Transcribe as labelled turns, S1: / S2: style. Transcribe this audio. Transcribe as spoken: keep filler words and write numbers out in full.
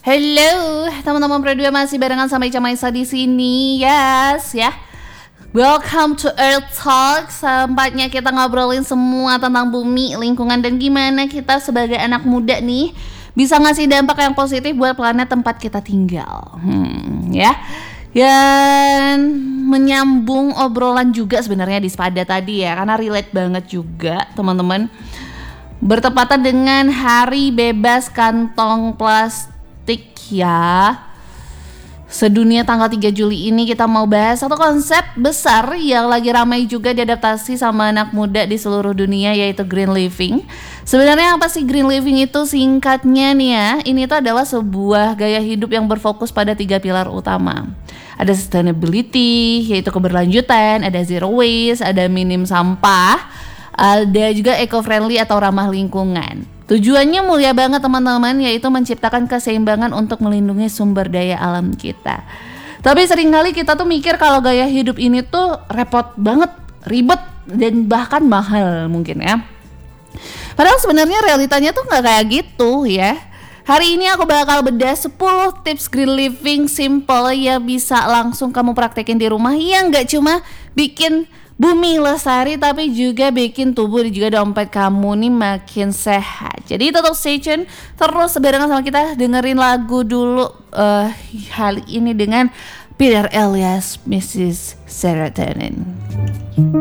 S1: Halo, teman-teman berdua masih barengan sama Ica Maisa di sini. Yes, ya. Welcome to Earth Talk. Sempatnya kita ngobrolin semua tentang bumi, lingkungan, dan gimana kita sebagai anak muda nih bisa ngasih dampak yang positif buat planet tempat kita tinggal. Hmm, ya. Dan menyambung obrolan juga sebenarnya di Spada tadi ya, karena relate banget juga, teman-teman. Bertepatan dengan Hari Bebas Kantong Plastik ya, sedunia tanggal tiga Juli ini kita mau bahas satu konsep besar yang lagi ramai juga diadaptasi sama anak muda di seluruh dunia, yaitu green living. Sebenarnya apa sih green living itu? Singkatnya nih ya, ini tuh adalah sebuah gaya hidup yang berfokus pada tiga pilar utama. Ada sustainability, yaitu keberlanjutan, ada zero waste, ada minim sampah, ada juga eco-friendly atau ramah lingkungan. Tujuannya mulia banget teman-teman, yaitu menciptakan keseimbangan untuk melindungi sumber daya alam kita. Tapi seringkali kita tuh mikir kalau gaya hidup ini tuh repot banget, ribet, dan bahkan mahal mungkin ya. Padahal sebenarnya realitanya tuh gak kayak gitu ya. Hari ini aku bakal bedah sepuluh tips green living simple yang bisa langsung kamu praktekin di rumah, yang gak cuma bikin bumi lestari tapi juga bikin tubuh dan juga dompet kamu nih makin sehat. Jadi tetap stay tune terus barengan sama kita, dengerin lagu dulu uh, hal ini dengan Peter Elias, missus Serotonin.